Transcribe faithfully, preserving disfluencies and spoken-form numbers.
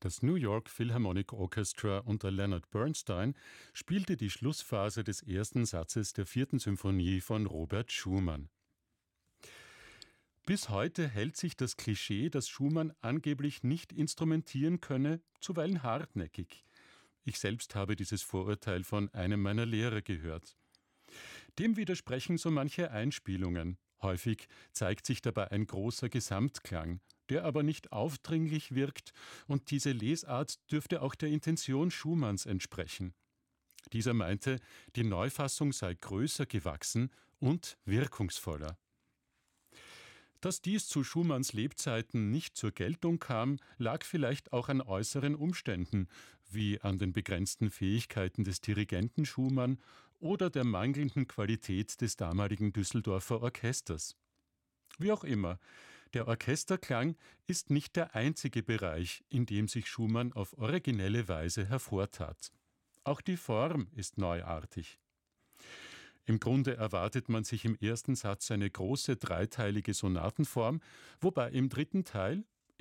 Das New York Philharmonic Orchestra unter Leonard Bernstein spielte die Schlussphase des ersten Satzes der vierten Symphonie von Robert Schumann. Bis heute hält sich das Klischee, dass Schumann angeblich nicht instrumentieren könne, zuweilen hartnäckig. Ich selbst habe dieses Vorurteil von einem meiner Lehrer gehört. Dem widersprechen so manche Einspielungen. Häufig zeigt sich dabei ein großer Gesamtklang, der aber nicht aufdringlich wirkt, und diese Lesart dürfte auch der Intention Schumanns entsprechen. Dieser meinte, die Neufassung sei größer gewachsen und wirkungsvoller. Dass dies zu Schumanns Lebzeiten nicht zur Geltung kam, lag vielleicht auch an äußeren Umständen, wie an den begrenzten Fähigkeiten des Dirigenten Schumann oder der mangelnden Qualität des damaligen Düsseldorfer Orchesters. Wie auch immer, der Orchesterklang ist nicht der einzige Bereich, in dem sich Schumann auf originelle Weise hervortat. Auch die Form ist neuartig. Im Grunde erwartet man sich im ersten Satz eine große dreiteilige Sonatenform, wobei im dritten Teil,